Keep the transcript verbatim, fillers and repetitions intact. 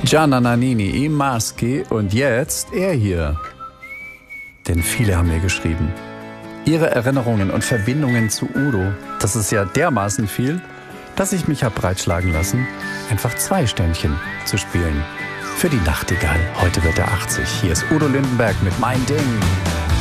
Gianna Nannini, I Maschi und jetzt er hier. Denn viele haben mir geschrieben, ihre Erinnerungen und Verbindungen zu Udo, das ist ja dermaßen viel, dass ich mich habe breitschlagen lassen, einfach zwei Ständchen zu spielen. Für die Nachtigall. Heute wird er achtzig. Hier ist Udo Lindenberg mit Mein Ding.